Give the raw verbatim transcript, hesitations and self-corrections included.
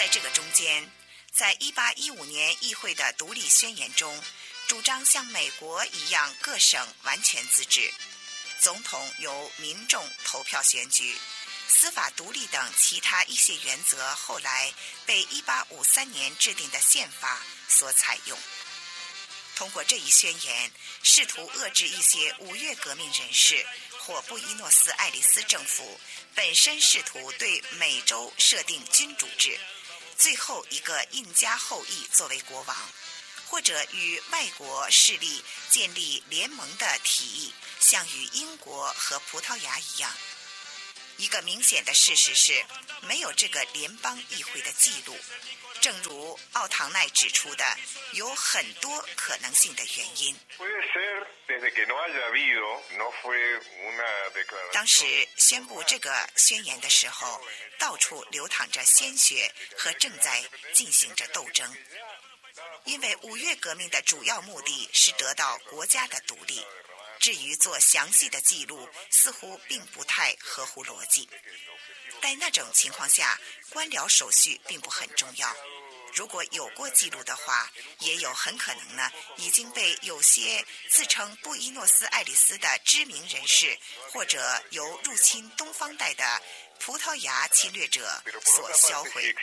在这个中间，在一八一五年议会的独立宣言中，主张像美国一样各省完全自治，总统由民众投票选举，司法独立等其他一些原则后来被一八五三年制定的宪法所采用。通过这一宣言，试图遏制一些五月革命人士或布宜诺斯艾利斯政府本身试图对美洲设定君主制，最后一个印加后裔作为国王，或者与外国势力建立联盟的提议，像与英国和葡萄牙一样。一个明显的事实是，没有这个联邦议会的记录。正如奥唐奈指出的，有很多可能性的原因。当时宣布这个宣言的时候，到处流淌着鲜血和正在进行着斗争。因为五月革命的主要目的是得到国家的独立，至于做详细的记录，似乎并不太合乎逻辑。在那种情况下，官僚手续并不很重要。如果有过记录的话，也有很可能呢已经被有些自称布宜诺斯艾利斯的知名人士，或者由入侵东方带的葡萄牙侵略者所销毁。